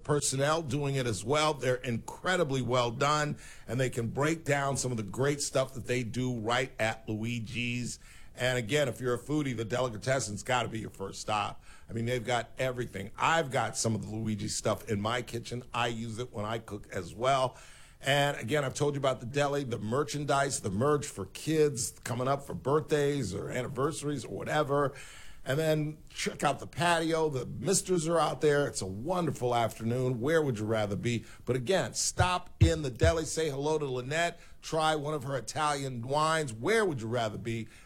personnel doing it as well. They're incredibly well done, and they can break down some of the great stuff that they do right at Luigi's. And again, if you're a foodie, the Delicatessen's got to be your first stop. I mean, they've got everything. I've got some of the Luigi stuff in my kitchen. I use it when I cook as well. And again, I've told you about the deli, the merchandise, the merch for kids coming up for birthdays or anniversaries or whatever. And then check out the patio. The misters are out there. It's a wonderful afternoon. Where would you rather be? But again, stop in the deli. Say hello to Lynette. Try one of her Italian wines. Where would you rather be